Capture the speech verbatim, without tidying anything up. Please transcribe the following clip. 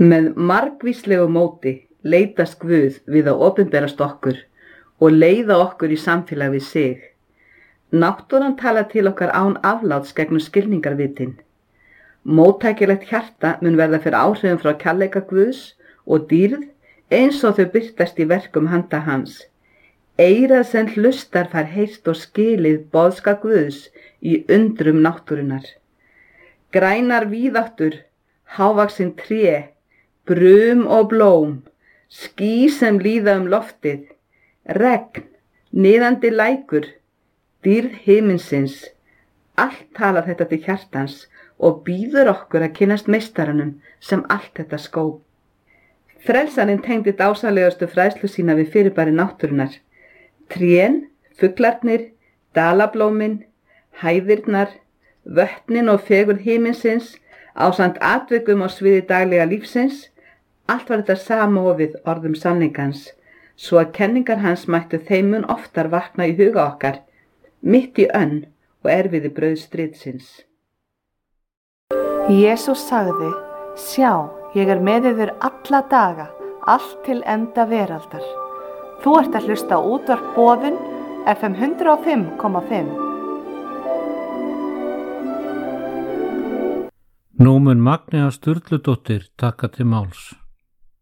Með margvíslegu móti leitast Guð við að opinberast okkur og leiða okkur í samfélag við sig. Náttúran talar til okkar án afláts gegnum skilningarvitin. Móttækilegt hjarta mun verða fyrir áhrifum frá kærleika Guðs og dýrð eins og þau birtast í verkum handa hans. Eyrað sem hlustar fær heyrt og skilið boðskap Guðs í undrum náttúrunnar. Grænar víðáttur, hávaxin tré, brum og blóm, ský sem líða um loftið, regn, niðandi lækur, dýrð himinsins, allt talar þetta til hjartans og býður okkur að kynnast meistaranum sem allt þetta skóp. Frelsarinn tengdi dásalegustu fræðslu sína við fyrirbæri náttúrunnar. Trén, fuglarnir, dalablómin, hæðirnar, vötnin og fegurð himinsins, ásamt atvikum á sviði daglega lífsins, allt var þetta samofið orðum sannleikans, svo að kenningar hans mættu þeim mun oftar vakna í huga okkar, mitt í önn og erfiði brauðstridsins. Jesús sagði, sjá, ég er með yður alla daga, allt til enda veraldar. Þú ert að hlusta á útvarp Boðun, F M hundrað og fimm komma fimm. Nú mun Magnea Sturludóttir taka til máls.